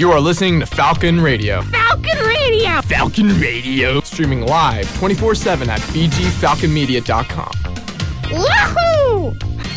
You are listening to Falcon Radio. Falcon Radio! Falcon Radio. Streaming live 24/7 at bgfalconmedia.com. Yahoo!